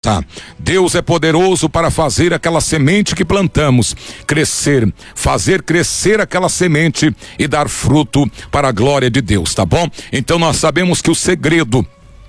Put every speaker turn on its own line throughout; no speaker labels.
avançar. Deus é poderoso para fazer aquela semente que plantamos crescer, fazer crescer aquela semente e dar fruto para a glória de Deus, tá bom? Então nós sabemos que o segredo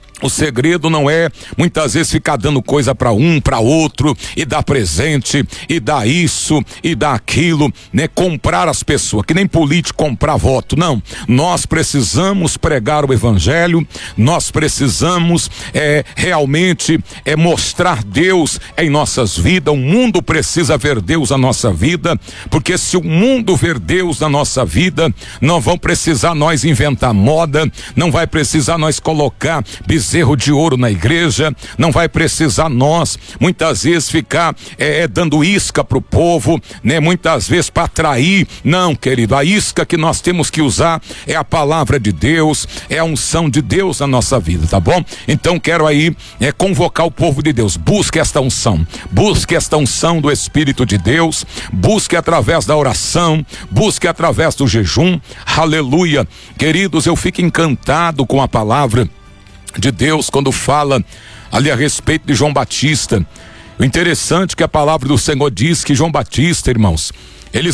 não é muitas vezes ficar dando coisa para um, para outro, e dar presente, e dar isso, e dar aquilo, né? Comprar as pessoas, que nem político comprar voto, não. Nós precisamos pregar o evangelho, nós precisamos realmente mostrar Deus em nossas vidas. O mundo precisa ver Deus na nossa vida, porque se o mundo ver Deus na nossa vida, não vão precisar nós inventar moda, não vai precisar nós colocar bezerro de ouro na igreja, não vai precisar nós muitas vezes ficar dando isca pro povo, né? Muitas vezes para atrair. Não, querido, a isca que nós temos que usar é a palavra de Deus, é a unção de Deus na nossa vida, tá bom? Então quero aí convocar o povo de Deus. Busque esta unção do Espírito de Deus, busque através da oração, busque através do jejum. Aleluia. Queridos, eu fico encantado com a palavra de Deus quando fala ali a respeito de João Batista. O interessante é que a palavra do Senhor diz que João Batista, irmãos, ele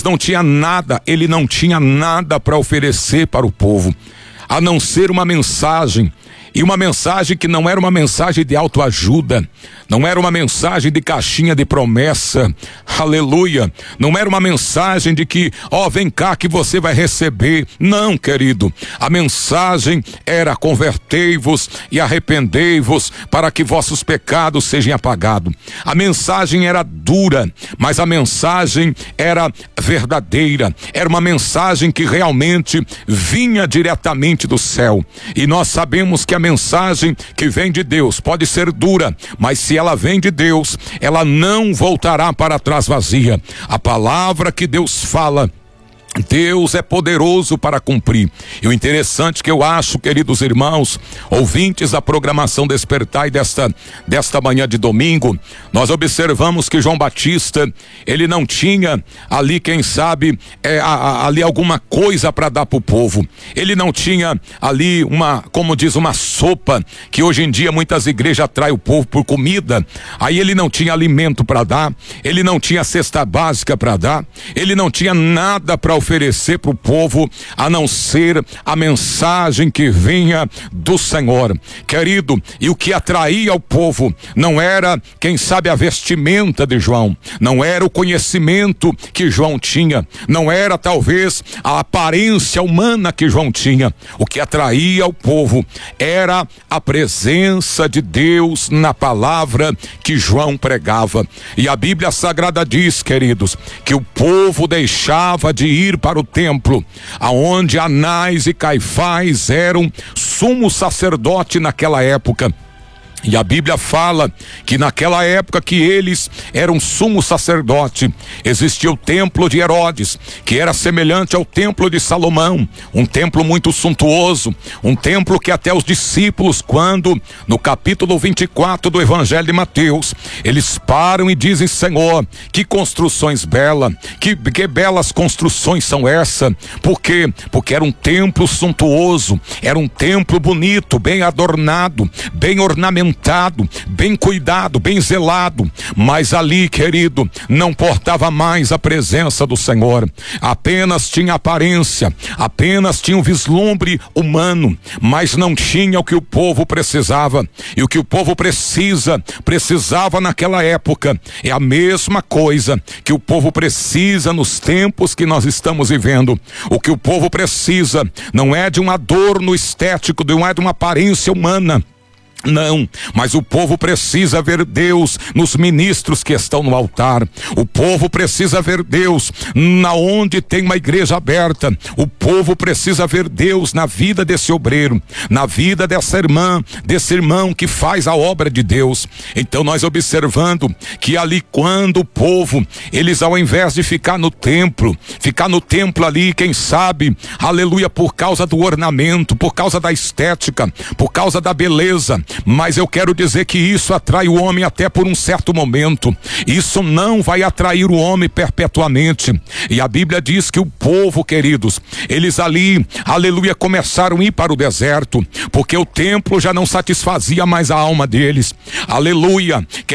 não tinha nada para oferecer para o povo, a não ser uma mensagem. E uma mensagem que não era uma mensagem de autoajuda, não era uma mensagem de caixinha de promessa, aleluia, não era uma mensagem de que, vem cá que você vai receber. Não, querido, a mensagem era: convertei-vos e arrependei-vos para que vossos pecados sejam apagados. A mensagem era dura, mas a mensagem era verdadeira, era uma mensagem que realmente vinha diretamente do céu. E nós sabemos que a mensagem que vem de Deus pode ser dura, mas se ela vem de Deus, ela não voltará para trás vazia. A palavra que Deus fala, Deus é poderoso para cumprir. E o interessante que eu acho, queridos irmãos, ouvintes da programação Despertai desta manhã de domingo, nós observamos que João Batista, ele não tinha ali, quem sabe, ali alguma coisa para dar para o povo. Ele não tinha ali como diz, uma sopa, que hoje em dia muitas igrejas atraem o povo por comida. Aí ele não tinha alimento para dar, ele não tinha cesta básica para dar, ele não tinha nada para oferecer para o povo, a não ser a mensagem que vinha do Senhor, querido. E o que atraía o povo não era, quem sabe, a vestimenta de João, não era o conhecimento que João tinha, não era talvez a aparência humana que João tinha. O que atraía o povo era a presença de Deus na palavra que João pregava. E a Bíblia Sagrada diz, queridos, que o povo deixava de ir para o templo, aonde Anás e Caifás eram sumo sacerdote naquela época. E a Bíblia fala que naquela época que eles eram sumo sacerdote, existia o templo de Herodes, que era semelhante ao templo de Salomão, um templo muito suntuoso, um templo que até os discípulos, quando no capítulo 24 do Evangelho de Mateus, eles param e dizem: Senhor, que construções belas, que belas construções são essas? Por quê? Porque era um templo suntuoso, era um templo bonito, bem adornado, bem ornamentado, bem cuidado, bem zelado, mas ali, querido, não portava mais a presença do Senhor, apenas tinha aparência, apenas tinha um vislumbre humano, mas não tinha o que o povo precisava. E o que o povo precisava naquela época é a mesma coisa que o povo precisa nos tempos que nós estamos vivendo. O que o povo precisa não é de um adorno estético, não é de uma aparência humana, não, mas o povo precisa ver Deus nos ministros que estão no altar. O povo precisa ver Deus na onde tem uma igreja aberta. O povo precisa ver Deus na vida desse obreiro, na vida dessa irmã, desse irmão que faz a obra de Deus. Então nós observando que ali, quando o povo, eles ao invés de ficar no templo ali, quem sabe, aleluia, por causa do ornamento, por causa da estética, por causa da beleza, mas eu quero dizer que isso atrai o homem até por um certo momento. Isso não vai atrair o homem perpetuamente. E a Bíblia diz que o povo, queridos, eles ali, aleluia, começaram a ir para o deserto, porque o templo já não satisfazia mais a alma deles. Aleluia.